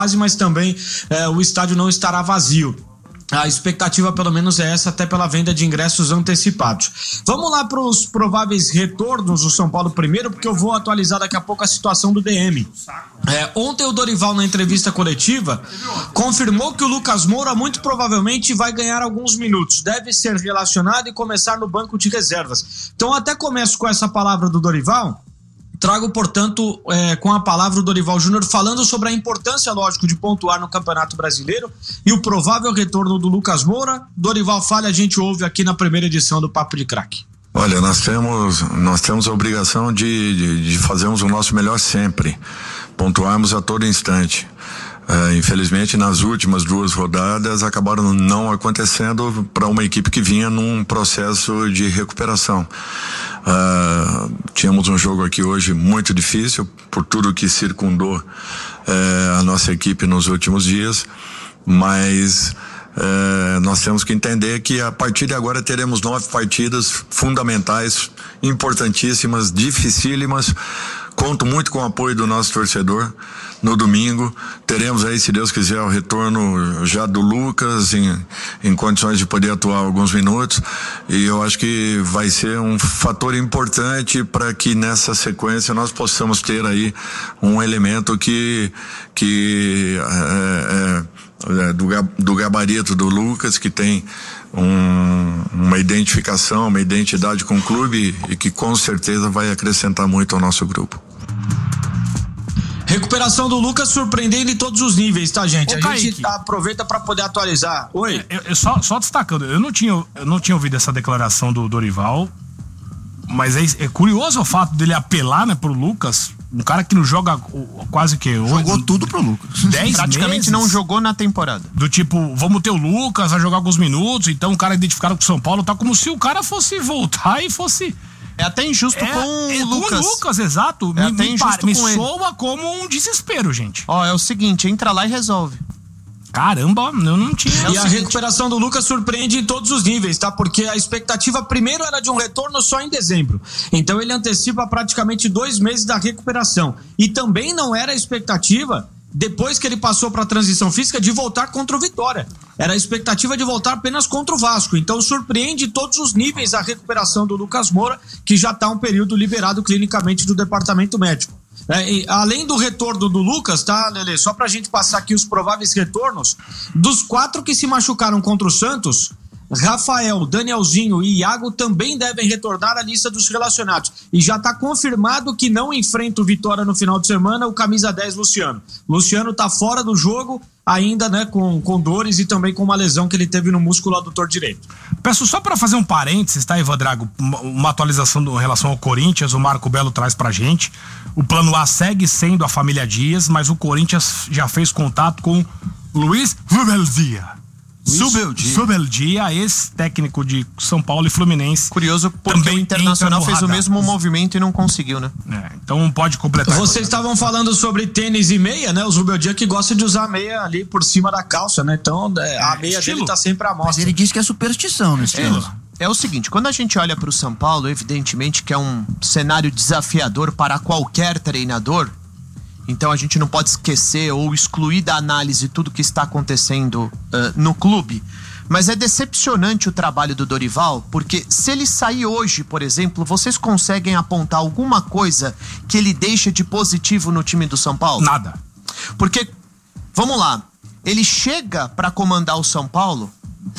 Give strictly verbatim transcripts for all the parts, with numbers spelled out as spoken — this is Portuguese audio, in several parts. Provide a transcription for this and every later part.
mas também é, o estádio não estará vazio. A expectativa, pelo menos, é essa, até pela venda de ingressos antecipados. Vamos lá para os prováveis retornos do São Paulo primeiro, porque eu vou atualizar daqui a pouco a situação do D M. É, ontem o Dorival, na entrevista coletiva, confirmou que o Lucas Moura muito provavelmente vai ganhar alguns minutos. Deve ser relacionado e começar no banco de reservas. Então, até começo com essa palavra do Dorival. Trago, portanto, é, com a palavra o Dorival Júnior falando sobre a importância, lógico, de pontuar no Campeonato Brasileiro e o provável retorno do Lucas Moura. Dorival fala, a gente ouve aqui na primeira edição do Papo de Craque. Olha, nós temos, nós temos a obrigação de, de, de fazermos o nosso melhor sempre, pontuarmos a todo instante. Uh, infelizmente, nas últimas duas rodadas acabaram não acontecendo para uma equipe que vinha num processo de recuperação. Uh, tínhamos um jogo aqui hoje muito difícil por tudo que circundou uh, a nossa equipe nos últimos dias, mas uh, nós temos que entender que a partir de agora teremos nove partidas fundamentais, importantíssimas, dificílimas. Conto muito com o apoio do nosso torcedor. No domingo teremos aí, se Deus quiser, o retorno já do Lucas em, em condições de poder atuar alguns minutos, e eu acho que vai ser um fator importante para que nessa sequência nós possamos ter aí um elemento que, que é, é, do, do gabarito do Lucas, que tem um, uma identificação, uma identidade com o clube e que com certeza vai acrescentar muito ao nosso grupo. Recuperação do Lucas surpreendendo em todos os níveis, tá, gente? Ô, a Kaique, gente aproveita para poder atualizar. Oi. Eu, eu só, só destacando, eu não, tinha, eu não tinha ouvido essa declaração do Dorival, mas é, é curioso o fato dele apelar, né, pro Lucas, um cara que não joga quase que... Jogou oito, tudo pro Lucas. dez Praticamente meses, não jogou na temporada. Do tipo, vamos ter o Lucas, vai jogar alguns minutos, então o cara identificado com o São Paulo, tá como se o cara fosse voltar e fosse... É até injusto é, com é o Lucas. Com o Lucas, exato. É me até me, injusto me com ele. soa como um desespero, gente. Ó, é o seguinte, entra lá e resolve. Caramba, eu não tinha. E a recuperação do Lucas surpreende em todos os níveis, tá? Porque a expectativa primeiro era de um retorno só em dezembro. Então ele antecipa praticamente dois meses da recuperação. E também não era a expectativa, depois que ele passou para a transição física, de voltar contra o Vitória. Era a expectativa de voltar apenas contra o Vasco. Então surpreende todos os níveis a recuperação do Lucas Moura, que já está um período liberado clinicamente do departamento médico. É, e além do retorno do Lucas, tá, Lelê? Só pra gente passar aqui os prováveis retornos, dos quatro que se machucaram contra o Santos, Rafael, Danielzinho e Iago também devem retornar à lista dos relacionados. E já está confirmado que não enfrenta o Vitória no final de semana o camisa dez, Luciano. Luciano está fora do jogo, ainda, né, com, com dores e também com uma lesão que ele teve no músculo adutor direito. Peço só para fazer um parênteses, tá, Ivan Drago? Uma, uma atualização do, em relação ao Corinthians, o Marco Belo traz pra gente. O plano A segue sendo a família Dias, mas o Corinthians já fez contato com Luiz Subeldia. Subeldia. Subeldia, ex-técnico de São Paulo e Fluminense. Curioso, porque também o Internacional fez radar. o mesmo movimento e não conseguiu, né? É, então pode completar. Vocês estavam falando sobre tênis e meia, né? O Zubeldia que gosta de usar meia ali por cima da calça, né? Então a meia estilo. dele tá sempre à Mas mostra. ele diz que é superstição, né? É, é o seguinte, quando a gente olha pro São Paulo, evidentemente que é um cenário desafiador para qualquer treinador. Então a gente não pode esquecer ou excluir da análise tudo que está acontecendo uh, no clube. Mas é decepcionante o trabalho do Dorival, porque se ele sair hoje, por exemplo, vocês conseguem apontar alguma coisa que ele deixa de positivo no time do São Paulo? Nada. Porque, vamos lá, ele chega para comandar o São Paulo,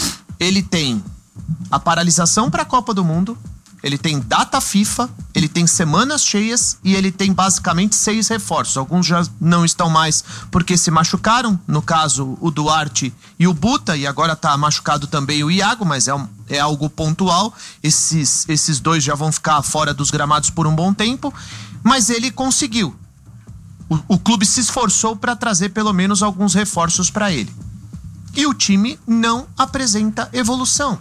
ele tem a paralisação para a Copa do Mundo, ele tem data FIFA, ele tem semanas cheias e ele tem basicamente seis reforços. Alguns já não estão mais porque se machucaram, no caso o Duarte e o Buta, e agora tá machucado também o Iago, mas é, um, é algo pontual. Esses, esses dois já vão ficar fora dos gramados por um bom tempo, mas ele conseguiu. O, o clube se esforçou para trazer pelo menos alguns reforços para ele. E o time não apresenta evolução.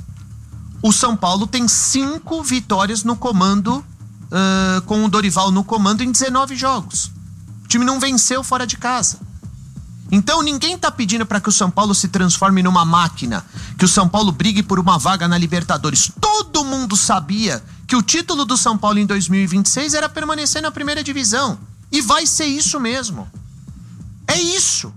O São Paulo tem cinco vitórias no comando, uh, com o Dorival no comando em dezenove jogos. O time não venceu fora de casa. Então ninguém tá pedindo para que o São Paulo se transforme numa máquina, que o São Paulo brigue por uma vaga na Libertadores. Todo mundo sabia que o título do São Paulo em dois mil e vinte e seis era permanecer na primeira divisão. E vai ser isso mesmo. É É isso.